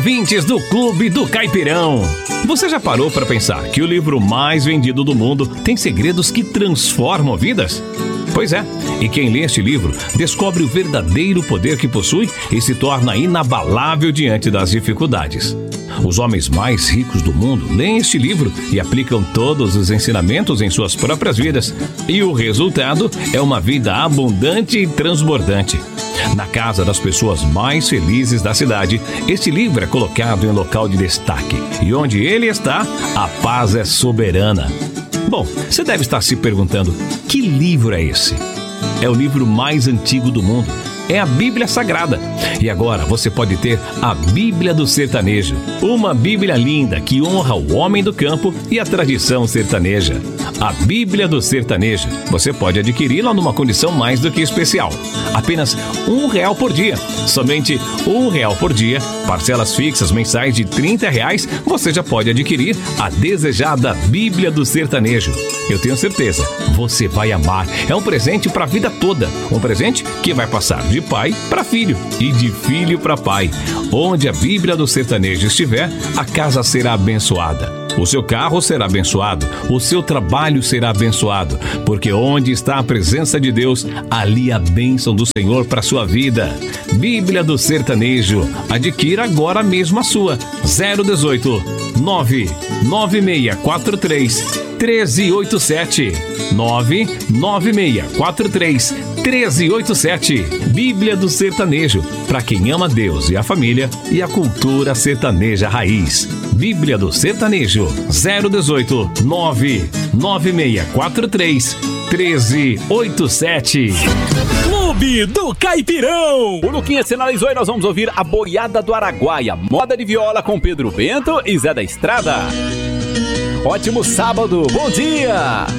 ouvintes do Clube do Caipirão. Você já parou para pensar que o livro mais vendido do mundo tem segredos que transformam vidas? Pois é, e quem lê este livro descobre o verdadeiro poder que possui e se torna inabalável diante das dificuldades. Os homens mais ricos do mundo leem este livro e aplicam todos os ensinamentos em suas próprias vidas. E o resultado é uma vida abundante e transbordante. Na casa das pessoas mais felizes da cidade, este livro é colocado em local de destaque. E onde ele está, a paz é soberana. Bom, você deve estar se perguntando, que livro é esse? É o livro mais antigo do mundo. É a Bíblia Sagrada. E agora você pode ter a Bíblia do Sertanejo. Uma Bíblia linda que honra o homem do campo e a tradição sertaneja. A Bíblia do Sertanejo. Você pode adquiri-la numa condição mais do que especial. Apenas R$1 por dia. Somente R$1 por dia. Parcelas fixas mensais de R$30. Você já pode adquirir a desejada Bíblia do Sertanejo. Eu tenho certeza, você vai amar. É um presente para a vida toda. Um presente que vai passar de pai para filho e de filho para pai. Onde a Bíblia do Sertanejo estiver, a casa será abençoada. O seu carro será abençoado, o seu trabalho será abençoado, porque onde está a presença de Deus, ali a bênção do Senhor para sua vida. Bíblia do Sertanejo, adquira agora mesmo a sua. 018 99643 1387 99643 1387. Bíblia do Sertanejo, para quem ama Deus e a família e a cultura sertaneja raiz. Bíblia do Sertanejo, 018 99643 1387. Clube do Caipirão. O Luquinha sinalizou e nós vamos ouvir a Boiada do Araguaia, moda de viola com Pedro Bento e Zé da Estrada. Ótimo sábado, bom dia!